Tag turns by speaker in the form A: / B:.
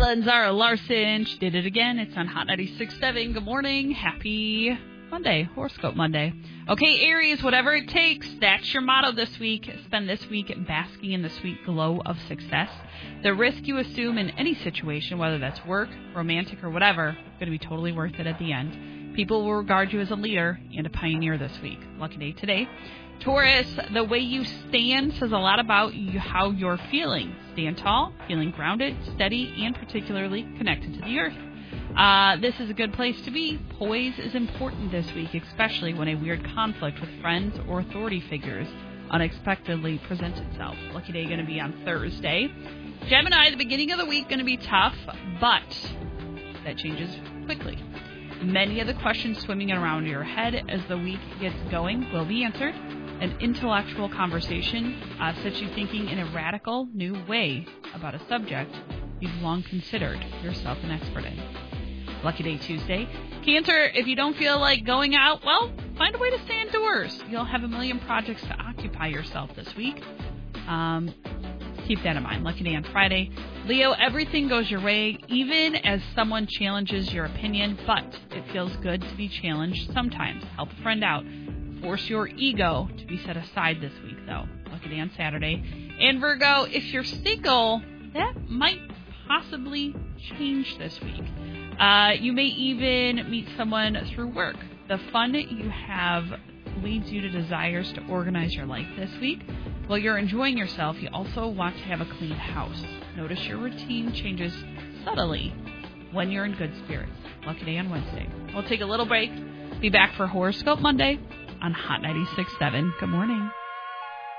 A: and Zara Larson. She did it again. It's on Hot 96.7. Good morning. Happy Monday, Horoscope Monday. Okay, Aries, whatever it takes, that's your motto this week. Spend this week basking in the sweet glow of success. The risk you assume in any situation, whether that's work, romantic, or whatever, going to be totally worth it at the end. People will regard you as a leader and a pioneer this week. Lucky day today. Taurus, the way you stand says a lot about how you're feeling. Stand tall, feeling grounded, steady, and particularly connected to the earth. This is a good place to be. Poise is important this week, especially when a weird conflict with friends or authority figures unexpectedly presents itself. Lucky day going to be on Thursday. Gemini, the beginning of the week going to be tough, but that changes quickly. Many of the questions swimming around your head as the week gets going will be answered. An intellectual conversation sets you thinking in a radical new way about a subject you've long considered yourself an expert in. Lucky day Tuesday. Cancer, if you don't feel like going out, well, find a way to stay indoors. You'll have a million projects to occupy yourself this week. Keep that in mind. Lucky day on Friday. Leo, everything goes your way, even as someone challenges your opinion, but it feels good to be challenged sometimes. Help a friend out. Force your ego to be set aside this week, though. Lucky day on Saturday. And Virgo, if you're single, that might possibly change this week. You may even meet someone through work. The fun you have leads you to desires to organize your life this week. While you're enjoying yourself, you also want to have a clean house. Notice your routine changes subtly when you're in good spirits. Lucky day on Wednesday. We'll take a little break. Be back for Horoscope Monday on Hot 96.7. Good morning.